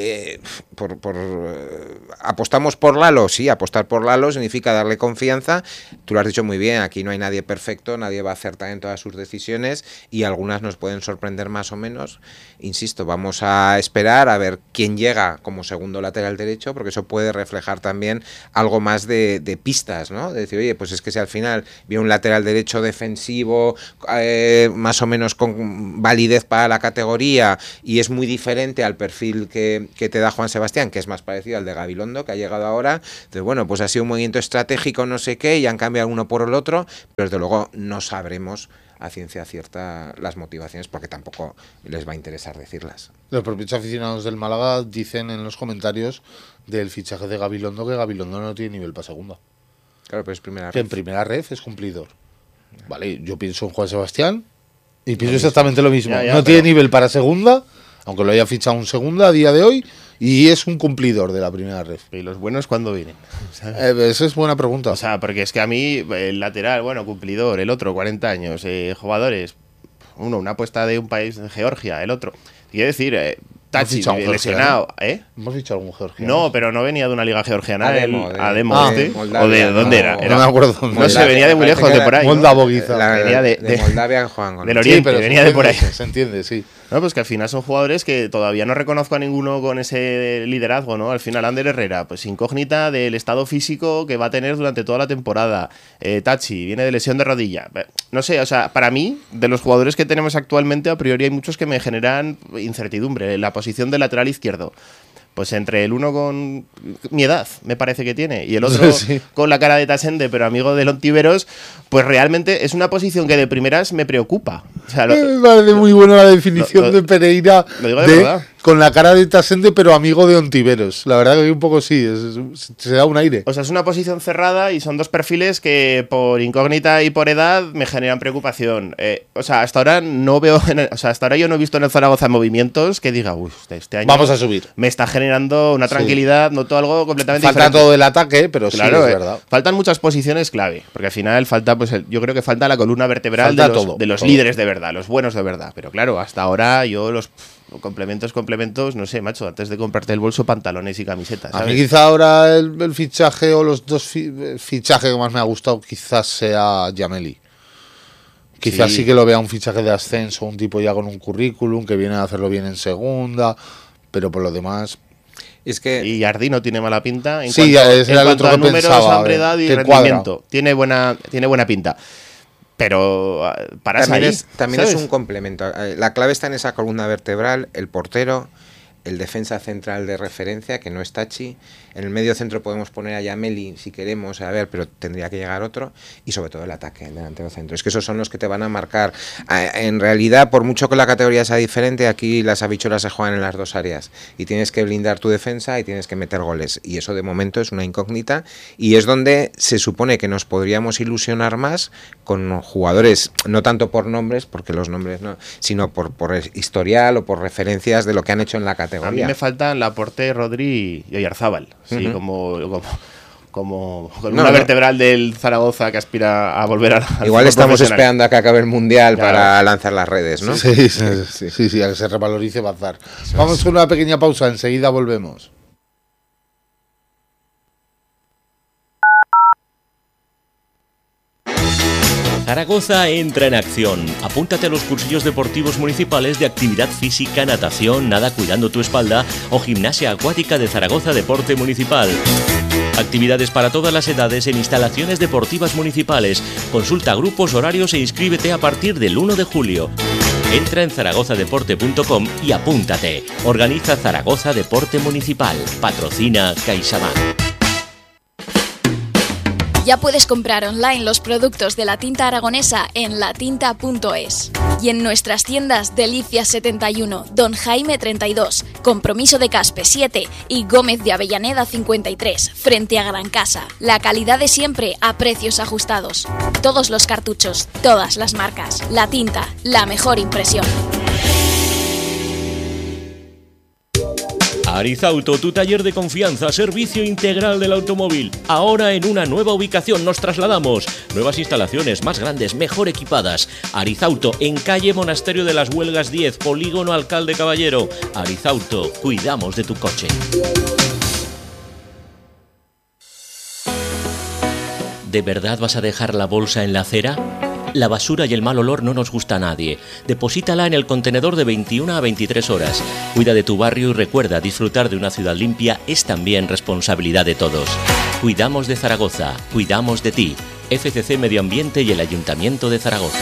¿Apostamos por Lalo? Sí, apostar por Lalo significa darle confianza. Tú lo has dicho muy bien, aquí no hay nadie perfecto, nadie va a acertar en todas sus decisiones y algunas nos pueden sorprender más o menos. Insisto, vamos a esperar a ver quién llega como segundo lateral derecho, porque eso puede reflejar también algo más de pistas, ¿no? De decir, oye, pues es que si al final viene un lateral derecho defensivo, más o menos con validez para la categoría y es muy diferente al perfil que te da Juan Sebastián, que es más parecido al de Gabilondo, que ha llegado ahora. Entonces, bueno, pues ha sido un movimiento estratégico, no sé qué, y han cambiado uno por el otro, pero desde luego no sabremos a ciencia cierta las motivaciones, porque tampoco les va a interesar decirlas. Los propios aficionados del Málaga dicen en los comentarios del fichaje de Gabilondo que Gabilondo no tiene nivel para segunda. Claro, pero es primera Que red. en primera ref es cumplidor. Vale, yo pienso en Juan Sebastián y pienso exactamente lo mismo. Ya, no pero... tiene nivel para segunda, aunque lo haya fichado un segunda a día de hoy, y es un cumplidor de la primera ref. ¿Y los buenos cuándo vienen? Esa es buena pregunta. O sea, porque es que a mí, el lateral, bueno, cumplidor, el otro, 40 años, jugadores, uno, una apuesta de un país, de Georgia, el otro. Quiero decir, Tachi, fichado un lesionado, ¿Hemos fichado algún georgiano? No, pero no venía de una liga georgiana. Ademo, Ademo, de este. Moldavia, ¿O de dónde era? No me acuerdo. No sé, venía de muy lejos, de por ahí. Moldavo, quizá. Venía de Moldavia, Juan. del Oriente, venía de por ahí. Se entiende, sí. No, pues que al final son jugadores que todavía no reconozco a ninguno con ese liderazgo, ¿no? Al final, Ander Herrera, pues incógnita del estado físico que va a tener durante toda la temporada. Tachi, viene de lesión de rodilla. No sé, o sea, para mí, de los jugadores que tenemos actualmente, a priori hay muchos que me generan incertidumbre. La posición de lateral izquierdo. Pues entre el uno con mi edad, me parece que tiene, y el otro Sí. con la cara de Tasende, pero amigo de Ontiveros, pues realmente es una posición que de primeras me preocupa. O sea, Me parece muy buena la definición de Pereira lo digo de verdad. con la cara de Tasende, pero amigo de Ontiveros. La verdad que un poco sí, se da un aire. O sea, es una posición cerrada y son dos perfiles que por incógnita y por edad me generan preocupación. O sea, hasta ahora no veo, hasta ahora yo no he visto en el Zaragoza movimientos que diga, uy, este año Vamos a subir. me está generando una tranquilidad, noto algo completamente Falta diferente. todo el ataque, pero Claro, sí, es verdad. faltan muchas posiciones clave, porque al final falta, pues yo creo que falta la columna vertebral Falta de los, todo, de los todo. líderes de verdad, los buenos de verdad. Pero claro, hasta ahora yo los complementos, no sé, macho, antes de comprarte el bolso, pantalones y camisetas. A ¿sabes? mí quizá ahora el fichaje o los dos fichajes que más me ha gustado quizás sea Yameli. Quizás sí que lo vea un fichaje de ascenso, un tipo ya con un currículum que viene a hacerlo bien en segunda, pero por lo demás... Es que Y Jardí no tiene mala pinta en Sí, cuanto, ese era en el cuanto otro a que números, pensaba, hombredad y que rendimiento. Tiene buena pinta. Pero paras también ahí. es ¿sabes? un complemento. La clave está en esa columna vertebral, el portero, el defensa central de referencia, que no es Tachi. En el medio centro podemos poner a Yameli si queremos, a ver, pero tendría que llegar otro. Y sobre todo el ataque, el delantero centro. Es que esos son los que te van a marcar. En realidad, por mucho que la categoría sea diferente, aquí las habichuelas se juegan en las dos áreas. Y tienes que blindar tu defensa y tienes que meter goles. Y eso de momento es una incógnita. Y es donde se supone que nos podríamos ilusionar más con jugadores, no tanto por nombres, porque los nombres no, sino por historial o por referencias de lo que han hecho en la categoría. A mí me faltan Laporte, Rodri y Oyarzábal. Sí, como con una vertebral del Zaragoza que aspira a volver al igual estamos esperando a que acabe el Mundial para lanzar las redes, ¿no? Sí, a que se revalorice Bazar. Vamos a una pequeña pausa, enseguida volvemos. Zaragoza entra en acción. Apúntate a los cursillos deportivos municipales de actividad física, natación, nada cuidando tu espalda o gimnasia acuática de Zaragoza Deporte Municipal. Actividades para todas las edades en instalaciones deportivas municipales. Consulta grupos, horarios e inscríbete a partir del 1 de julio. Entra en zaragozadeporte.com y apúntate. Organiza Zaragoza Deporte Municipal. Patrocina CaixaBank. Ya puedes comprar online los productos de la tinta aragonesa en latinta.es. Y en nuestras tiendas Delicias 71, Don Jaime 32, Compromiso de Caspe 7 y Gómez de Avellaneda 53, frente a Gran Casa. La calidad de siempre a precios ajustados. Todos los cartuchos, todas las marcas. La Tinta, la mejor impresión. Arizauto, tu taller de confianza, servicio integral del automóvil. Ahora en una nueva ubicación nos trasladamos. Nuevas instalaciones, más grandes, mejor equipadas. Arizauto, en calle Monasterio de las Huelgas 10, Polígono Alcalde Caballero. Arizauto, cuidamos de tu coche. ¿De verdad vas a dejar la bolsa en la acera? La basura y el mal olor no nos gusta a nadie. Deposítala en el contenedor de 21 a 23 horas. Cuida de tu barrio y recuerda, disfrutar de una ciudad limpia es también responsabilidad de todos. Cuidamos de Zaragoza, cuidamos de ti. FCC Medio Ambiente y el Ayuntamiento de Zaragoza.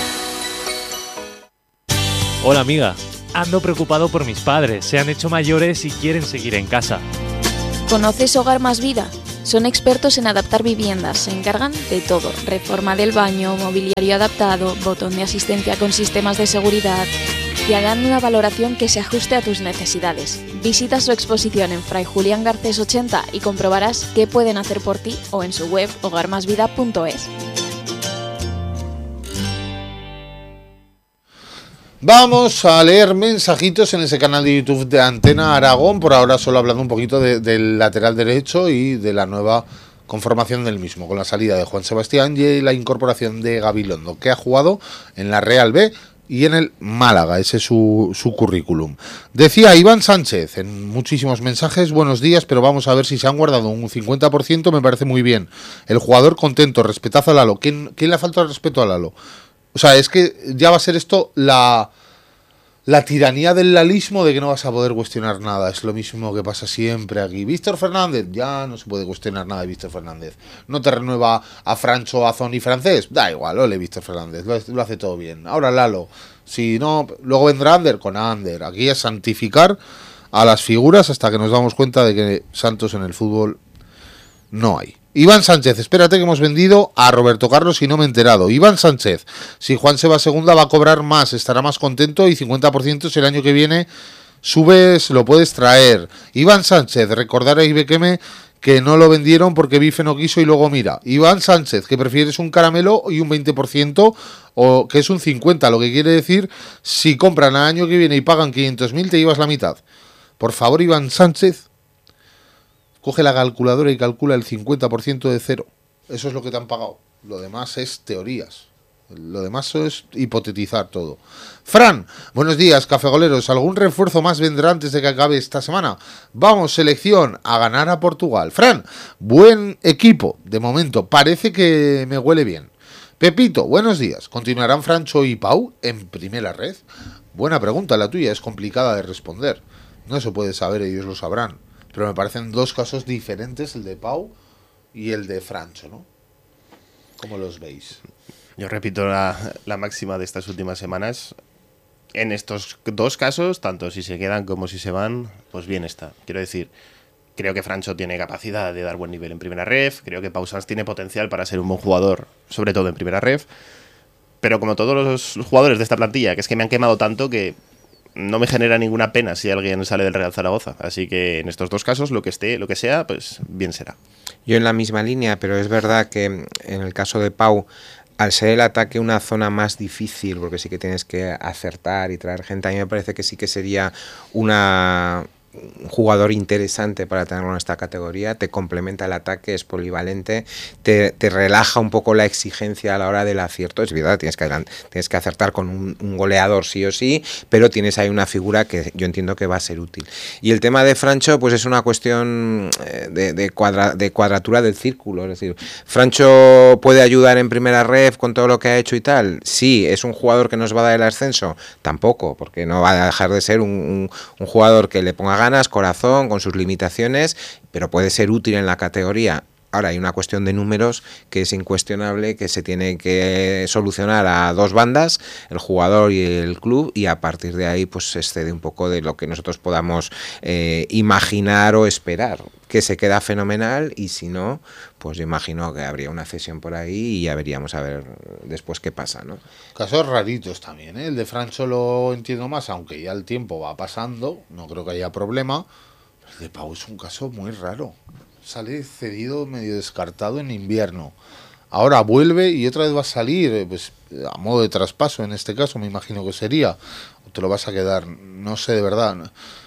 Hola amiga, ando preocupado por mis padres. Se han hecho mayores y quieren seguir en casa. ¿Conoces Hogar Más Vida? Son expertos en adaptar viviendas, se encargan de todo, reforma del baño, mobiliario adaptado, botón de asistencia con sistemas de seguridad. Te harán una valoración que se ajuste a tus necesidades. Visita su exposición en Fray Julián Garcés 80 y comprobarás qué pueden hacer por ti o en su web hogarmasvida.es. Vamos a leer mensajitos en ese canal de YouTube de Antena Aragón, por ahora solo hablando un poquito del lateral derecho y de la nueva conformación del mismo, con la salida de Juan Sebastián y la incorporación de Gabilondo, que ha jugado en la Real B y en el Málaga, ese es su currículum. Decía Iván Sánchez en muchísimos mensajes: buenos días, pero vamos a ver si se han guardado un 50%, me parece muy bien. El jugador contento, respetad a Lalo. ¿Quién le ha faltado el respeto a Lalo? O sea, es que ya va a ser esto la tiranía del lalismo, de que no vas a poder cuestionar nada. Es lo mismo que pasa siempre aquí. Víctor Fernández, ya no se puede cuestionar nada de Víctor Fernández. No te renueva a Francho, Azón y Francés. Da igual, ole Víctor Fernández, lo hace todo bien. Ahora Lalo, si no, luego vendrá Ander con Ander. Aquí es santificar a las figuras hasta que nos damos cuenta de que santos en el fútbol no hay. Iván Sánchez, espérate que hemos vendido a Roberto Carlos y no me he enterado. Iván Sánchez, si Juan se va a segunda va a cobrar más, estará más contento y 50% si el año que viene subes, lo puedes traer. Iván Sánchez, recordar a Ibequeme que no lo vendieron porque Bife no quiso y luego mira. Iván Sánchez, que prefieres un caramelo y un 20% o que es un 50%, lo que quiere decir, si compran al año que viene y pagan 500.000 te llevas la mitad. Por favor, Iván Sánchez, coge la calculadora y calcula el 50% de cero. Eso es lo que te han pagado. Lo demás es teorías. Lo demás es hipotetizar todo. Fran, buenos días, cafegoleros. ¿Algún refuerzo más vendrá antes de que acabe esta semana? Vamos, selección, a ganar a Portugal. Fran, buen equipo. De momento, parece que me huele bien. Pepito, buenos días. ¿Continuarán Francho y Pau en primera red? Buena pregunta la tuya, es complicada de responder. No se puede saber, ellos lo sabrán. Pero me parecen dos casos diferentes, el de Pau y el de Francho, ¿no? ¿Cómo los veis? Yo repito la máxima de estas últimas semanas. en estos dos casos, tanto si se quedan como si se van, pues bien está. Quiero decir, creo que Francho tiene capacidad de dar buen nivel en primera ref, creo que Pau Sanz tiene potencial para ser un buen jugador, sobre todo en primera ref, pero como todos los jugadores de esta plantilla, que es que me han quemado tanto que no me genera ninguna pena si alguien sale del Real Zaragoza. Así que en estos dos casos, lo que sea, pues bien será. Yo en la misma línea, pero es verdad que en el caso de Pau, al ser el ataque una zona más difícil, porque sí que tienes que acertar y traer gente, a mí me parece que sí que sería un jugador interesante para tenerlo en esta categoría, te complementa el ataque, es polivalente, te relaja un poco la exigencia a la hora del acierto. Es verdad, tienes que acertar con un goleador sí o sí, pero tienes ahí una figura que yo entiendo que va a ser útil. Y el tema de Francho, pues es una cuestión de cuadratura del círculo, es decir, Francho puede ayudar en primera ref con todo lo que ha hecho y tal. Sí, es un jugador que nos va a dar el ascenso, tampoco, porque no va a dejar de ser un jugador que le ponga ganas, corazón, con sus limitaciones, pero puede ser útil en la categoría. Ahora hay una cuestión de números que es incuestionable, que se tiene que solucionar a dos bandas, el jugador y el club, y a partir de ahí pues se excede un poco de lo que nosotros podamos imaginar o esperar, que se queda fenomenal, y si no, pues yo imagino que habría una cesión por ahí y ya veríamos a ver después qué pasa, ¿no? Casos raritos también, ¿eh? El de Francho lo entiendo más, aunque ya el tiempo va pasando, no creo que haya problema. El de Pau es un caso muy raro. Sale cedido, medio descartado en invierno. Ahora vuelve y otra vez va a salir, pues a modo de traspaso en este caso, me imagino que sería. O te lo vas a quedar, no sé de verdad.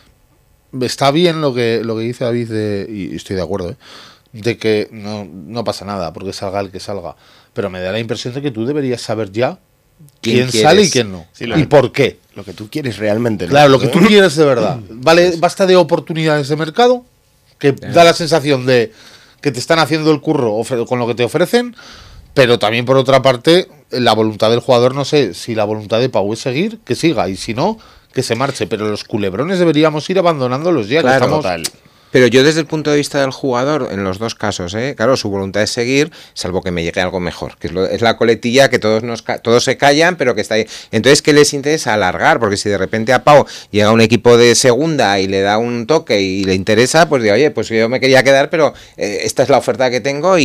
Está bien lo que dice David, y estoy de acuerdo, de que no pasa nada, porque salga el que salga. Pero me da la impresión de que tú deberías saber ya quién sale y quién no. Sí, y por qué. Lo que tú quieres realmente, ¿no? Claro, lo que tú quieres de verdad. Vale, basta de oportunidades de mercado, que da la sensación de que te están haciendo el curro con lo que te ofrecen, pero también por otra parte, la voluntad del jugador, no sé, si la voluntad de Pau es seguir, que siga, y si no, que se marche. Pero los culebrones deberíamos ir abandonándolos ya, claro, que estamos... Total. Pero yo desde el punto de vista del jugador, en los dos casos, claro, su voluntad es seguir, salvo que me llegue algo mejor, que es la coletilla que todos se callan, pero que está ahí. Entonces, ¿qué les interesa? Alargar, porque si de repente a Pau llega un equipo de segunda y le da un toque y le interesa, pues digo, oye, pues yo me quería quedar, pero esta es la oferta que tengo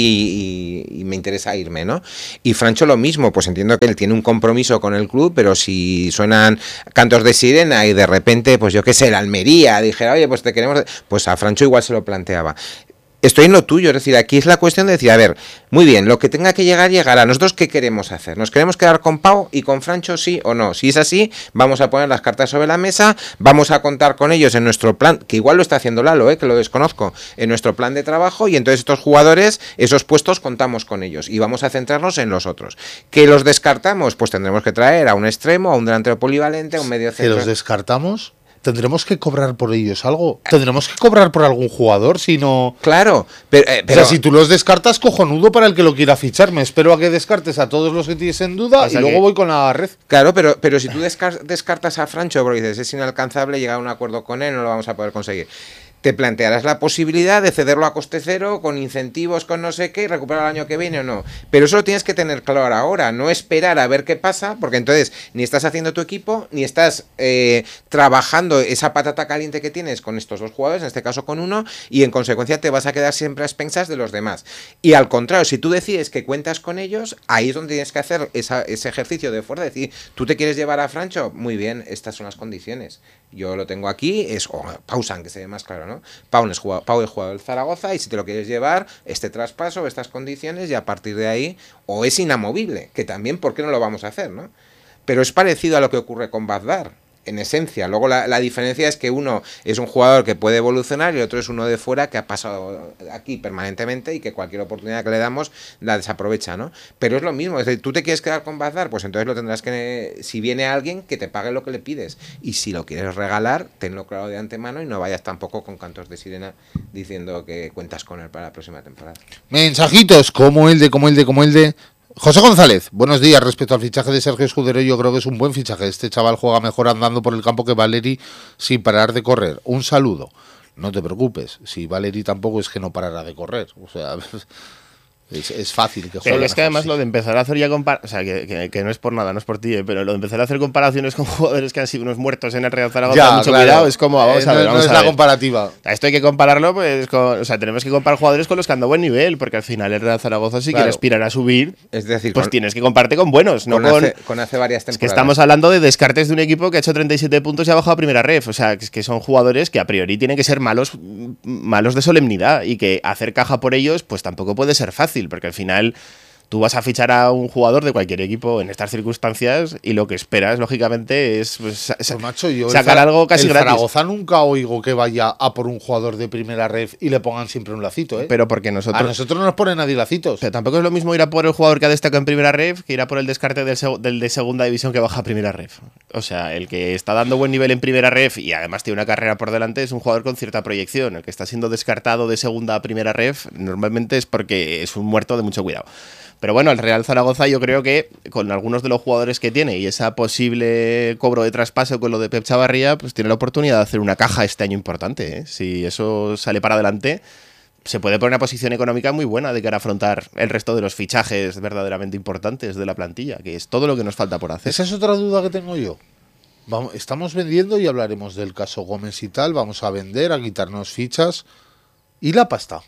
y me interesa irme, ¿no? Y Francho lo mismo, pues entiendo que él tiene un compromiso con el club, pero si suenan cantos de sirena y de repente, pues yo qué sé, la Almería dijera, oye, pues te queremos, pues a Francho igual se lo planteaba. Estoy en lo tuyo, es decir, aquí es la cuestión de decir, a ver, muy bien, lo que tenga que llegar, llegará. ¿Nosotros qué queremos hacer? ¿Nos queremos quedar con Pau y con Francho, sí o no? Si es así, vamos a poner las cartas sobre la mesa, vamos a contar con ellos en nuestro plan, que igual lo está haciendo Lalo, que lo desconozco, en nuestro plan de trabajo, y entonces estos jugadores, esos puestos, contamos con ellos y vamos a centrarnos en los otros. ¿Que los descartamos? Pues tendremos que traer a un extremo, a un delantero polivalente, a un medio centro. ¿Que los descartamos? ¿Tendremos que cobrar por ellos algo? ¿Tendremos que cobrar por algún jugador si no...? Claro, pero... O sea, si tú los descartas, cojonudo para el que lo quiera fichar. Me espero a que descartes a todos los que tienes en duda, o sea, y luego voy con la red. Claro, pero si tú descartas a Francho porque dices, es inalcanzable, llegar a un acuerdo con él, no lo vamos a poder conseguir, te plantearás la posibilidad de cederlo a coste cero, con incentivos, con no sé qué, y recuperar el año que viene o no. Pero eso lo tienes que tener claro ahora, no esperar a ver qué pasa, porque entonces ni estás haciendo tu equipo, ni estás trabajando esa patata caliente que tienes con estos dos jugadores, en este caso con uno, y en consecuencia te vas a quedar siempre a expensas de los demás. Y al contrario, si tú decides que cuentas con ellos, ahí es donde tienes que hacer ese ejercicio de fuerza, decir, ¿tú te quieres llevar a Francho? Muy bien, estas son las condiciones. Yo lo tengo aquí, es Pau Sanz, que se ve más claro, ¿no? Pau es jugador del Zaragoza, y si te lo quieres llevar, este traspaso, estas condiciones, y a partir de ahí, o es inamovible, que también, ¿por qué no lo vamos a hacer, no? Pero es parecido a lo que ocurre con Bagdad, en esencia. Luego la diferencia es que uno es un jugador que puede evolucionar y el otro es uno de fuera que ha pasado aquí permanentemente y que cualquier oportunidad que le damos la desaprovecha, ¿no? Pero es lo mismo, es decir, ¿tú te quieres quedar con Bagdad? Pues entonces lo tendrás que, si viene alguien, que te pague lo que le pides, y si lo quieres regalar, tenlo claro de antemano y no vayas tampoco con cantos de sirena diciendo que cuentas con él para la próxima temporada. Mensajitos como el de José González, buenos días. Respecto al fichaje de Sergio Escudero, yo creo que es un buen fichaje. Este chaval juega mejor andando por el campo que Valeri sin parar de correr. Un saludo. No te preocupes, si Valeri tampoco es que no parará de correr. O sea, Es fácil que Pero jueguen es que además así. lo de empezar a hacer ya o sea, que no es por nada, no es por ti, pero lo de empezar a hacer comparaciones con jugadores que han sido unos muertos en el Real Zaragoza, Ya, mucho claro. cuidado, es como, vamos a ver, no vamos es a la ver. comparativa. Esto hay que compararlo, pues, o sea, tenemos que comparar jugadores con los que han dado buen nivel, porque al final el Real Zaragoza, si Claro. quiere aspirar a subir, Es decir, pues tienes que compararte con buenos, no con hace varias temporadas. Es que estamos hablando de descartes de un equipo que ha hecho 37 puntos y ha bajado a primera ref. O sea, es que son jugadores que a priori tienen que ser malos de solemnidad y que hacer caja por ellos, pues tampoco puede ser fácil, porque al final tú vas a fichar a un jugador de cualquier equipo en estas circunstancias y lo que esperas, lógicamente, es pues, Pues, macho, yo sacar algo casi el gratis. Zaragoza nunca oigo que vaya a por un jugador de primera ref y le pongan siempre un lacito, ¿eh? Pero porque A nosotros... nosotros no nos pone nadie lacitos. Pero tampoco es lo mismo ir a por el jugador que ha destacado en primera ref que ir a por el descarte del de segunda división que baja a primera ref. O sea, el que está dando buen nivel en primera ref y además tiene una carrera por delante es un jugador con cierta proyección. El que está siendo descartado de segunda a primera ref normalmente es porque es un muerto de mucho cuidado. Pero bueno, el Real Zaragoza yo creo que con algunos de los jugadores que tiene y esa posible cobro de traspaso con lo de Pep Chavarría, pues tiene la oportunidad de hacer una caja este año importante, ¿eh? Si eso sale para adelante, se puede poner una posición económica muy buena de cara a afrontar el resto de los fichajes verdaderamente importantes de la plantilla, que es todo lo que nos falta por hacer. Esa es otra duda que tengo yo. Estamos vendiendo y hablaremos del caso Gómez y tal. Vamos a vender, a quitarnos fichas. ¿Y la pasta?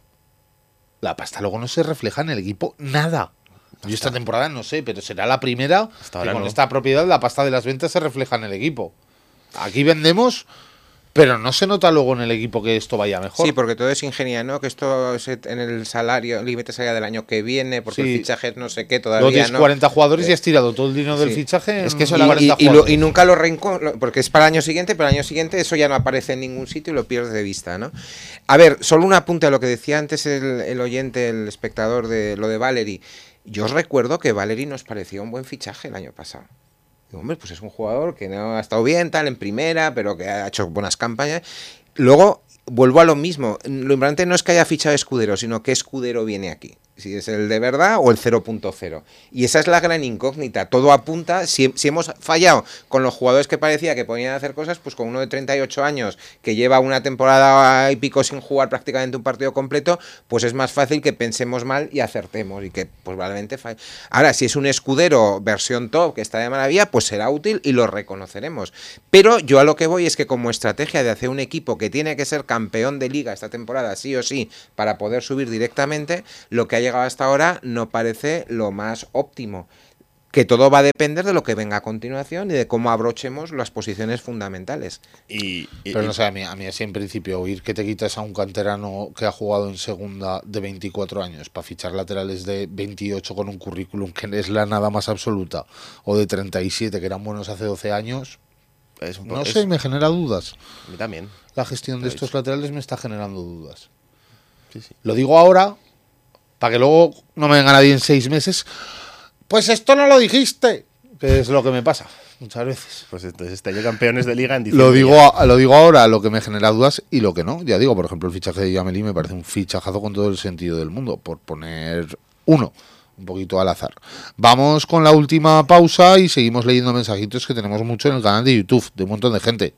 La pasta luego no se refleja en el equipo nada. Yo esta temporada no sé, pero será la primera Hasta que ahora con no. esta propiedad la pasta de las ventas se refleja en el equipo. Aquí vendemos, pero no se nota luego en el equipo que esto vaya mejor. Sí, porque todo es ingeniería, ¿no? Que esto es en el salario, límite salarial del año que viene, porque Sí. el fichaje es no sé qué, Luego todavía tienes no. 40 jugadores y has tirado todo el dinero del Sí. fichaje. Es que eso en la 40 y jugadores. nunca lo porque es para el año siguiente, pero el año siguiente eso ya no aparece en ningún sitio y lo pierdes de vista, ¿no? A ver, solo un apunte a lo que decía antes el oyente, el espectador de lo de Valery. Yo os recuerdo que Valery nos parecía un buen fichaje el año pasado. Digo, hombre, pues es un jugador que no ha estado bien, tal, en primera, pero que ha hecho buenas campañas. Luego, vuelvo a lo mismo. Lo importante no es que haya fichado Escudero, sino que Escudero viene aquí. Si es el de verdad o el 0.0. Y esa es la gran incógnita. Todo apunta, si hemos fallado con los jugadores que parecía que podían hacer cosas, pues con uno de 38 años que lleva una temporada y pico sin jugar prácticamente un partido completo, pues es más fácil que pensemos mal y acertemos y que pues probablemente falle. Ahora, si es un Escudero versión top que está de maravilla, pues será útil y lo reconoceremos. Pero yo a lo que voy es que como estrategia de hacer un equipo que tiene que ser campeón de liga esta temporada sí o sí para poder subir directamente, lo que ha llegado hasta ahora no parece lo más óptimo. Que todo va a depender de lo que venga a continuación y de cómo abrochemos las posiciones fundamentales. Pero no sé, a mí así en principio oír que te quitas a un canterano que ha jugado en segunda de 24 años para fichar laterales de 28 con un currículum que es la nada más absoluta, o de 37 que eran buenos hace 12 años, no sé, me genera dudas. A mí también. La gestión de estos laterales me está generando dudas. Sí, sí. Lo digo ahora para que luego no me venga nadie en 6 meses. Pues esto no lo dijiste, que es lo que me pasa muchas veces. Pues entonces este año campeones de liga en diciembre. Lo digo ahora, lo que me genera dudas y lo que no. Ya digo, por ejemplo, el fichaje de Yameli me parece un fichajazo con todo el sentido del mundo, por poner uno, un poquito al azar. Vamos con la última pausa y seguimos leyendo mensajitos que tenemos mucho en el canal de YouTube, de un montón de gente.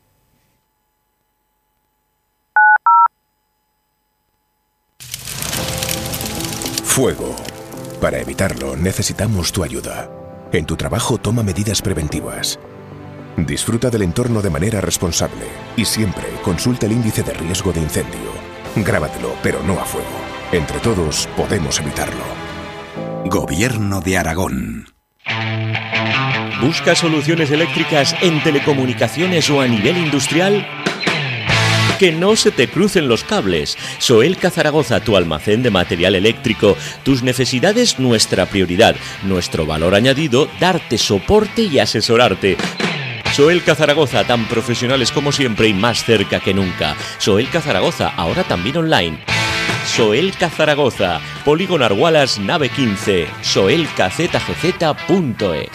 Fuego. Para evitarlo necesitamos tu ayuda. En tu trabajo toma medidas preventivas. Disfruta del entorno de manera responsable y siempre consulta el índice de riesgo de incendio. Grábatelo, pero no a fuego. Entre todos podemos evitarlo. Gobierno de Aragón. ¿Busca soluciones eléctricas en telecomunicaciones o a nivel industrial? Que no se te crucen los cables. Soelca Zaragoza, tu almacén de material eléctrico. Tus necesidades, nuestra prioridad. Nuestro valor añadido, darte soporte y asesorarte. Soelca Zaragoza, tan profesionales como siempre y más cerca que nunca. Soelca Zaragoza, ahora también online. Soelca Zaragoza, Polígono Argualas, nave 15, soelcazgz.es.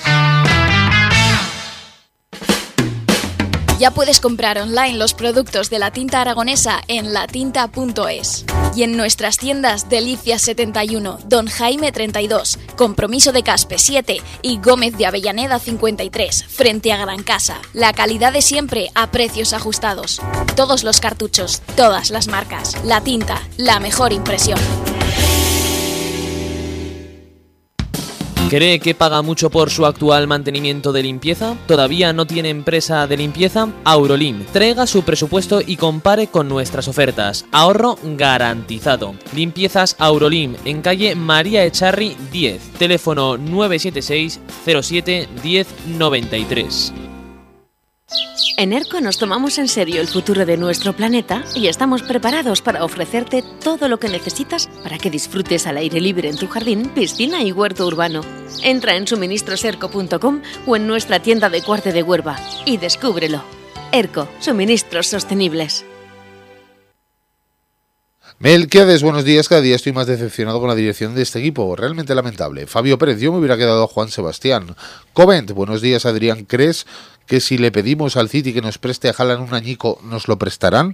Ya puedes comprar online los productos de la tinta aragonesa en latinta.es y en nuestras tiendas Delicias 71, Don Jaime 32, Compromiso de Caspe 7 y Gómez de Avellaneda 53, frente a Gran Casa. La calidad de siempre a precios ajustados. Todos los cartuchos, todas las marcas. La Tinta, la mejor impresión. ¿Cree que paga mucho por su actual mantenimiento de limpieza? ¿Todavía no tiene empresa de limpieza? Aurolim. Traiga su presupuesto y compare con nuestras ofertas. Ahorro garantizado. Limpiezas Aurolim en calle María Echarri 10. Teléfono 976 07 10 93. En ERCO nos tomamos en serio el futuro de nuestro planeta y estamos preparados para ofrecerte todo lo que necesitas para que disfrutes al aire libre en tu jardín, piscina y huerto urbano. Entra en suministroserco.com o en nuestra tienda de Cuarte de Huerva y descúbrelo. ERCO, suministros sostenibles. Melquiades, buenos días. Cada día estoy más decepcionado con la dirección de este equipo. Realmente lamentable. Fabio Pérez, yo me hubiera quedado a Juan Sebastián. Covent, buenos días. Adrián, ¿crees que si le pedimos al City que nos preste a Haaland un añico, nos lo prestarán?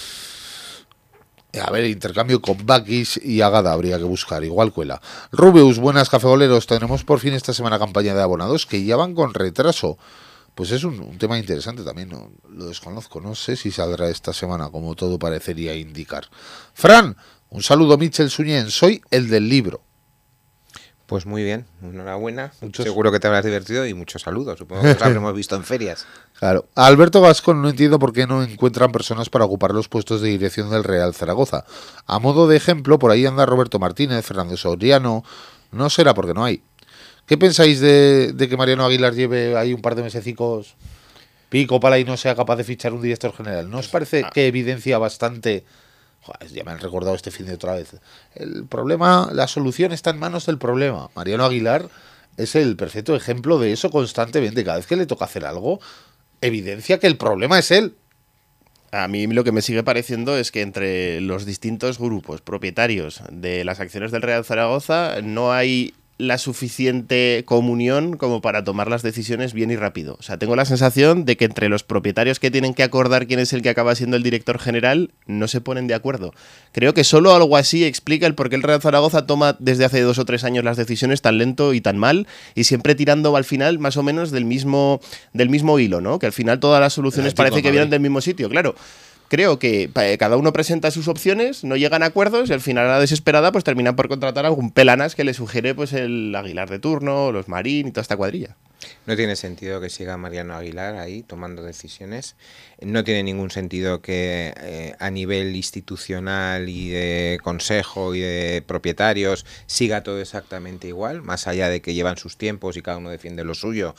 A ver, intercambio con Bakis y Agada habría que buscar, igual cuela. Rubeus, buenas cafegoleros. Tenemos por fin esta semana campaña de abonados que ya van con retraso. Pues es un tema interesante también, ¿no? Lo desconozco, no sé si saldrá esta semana, como todo parecería indicar. Fran, un saludo, Michel Suñén, soy el del libro. Pues muy bien, enhorabuena. Seguro que te habrás divertido y muchos saludos. Supongo que los habremos visto en ferias. Claro. A Alberto Gascón, no entiendo por qué no encuentran personas para ocupar los puestos de dirección del Real Zaragoza. A modo de ejemplo, por ahí anda Roberto Martínez, Fernando Soriano. No será porque no hay. ¿Qué pensáis de que Mariano Aguilar lleve ahí un par de mesecicos pico pala y no sea capaz de fichar un director general? ¿No os parece que evidencia bastante... Joder, ya me han recordado este fin de otra vez. El problema, la solución está en manos del problema. Mariano Aguilar es el perfecto ejemplo de eso constantemente. Cada vez que le toca hacer algo, evidencia que el problema es él. A mí lo que me sigue pareciendo es que entre los distintos grupos propietarios de las acciones del Real Zaragoza no hay la suficiente comunión como para tomar las decisiones bien y rápido. O sea, tengo la sensación de que entre los propietarios que tienen que acordar quién es el que acaba siendo el director general, no se ponen de acuerdo. Creo que solo algo así explica el por qué el Real Zaragoza toma desde hace 2 o 3 años las decisiones tan lento y tan mal, y siempre tirando al final más o menos del mismo hilo, ¿no? Que al final todas las soluciones parece que vienen del mismo sitio, claro. Creo que cada uno presenta sus opciones, no llegan a acuerdos y al final a la desesperada pues terminan por contratar a algún pelanas que le sugiere pues el Aguilar de turno, los Marín y toda esta cuadrilla. No tiene sentido que siga Mariano Aguilar ahí tomando decisiones. No tiene ningún sentido que a nivel institucional y de consejo y de propietarios siga todo exactamente igual, más allá de que llevan sus tiempos y cada uno defiende lo suyo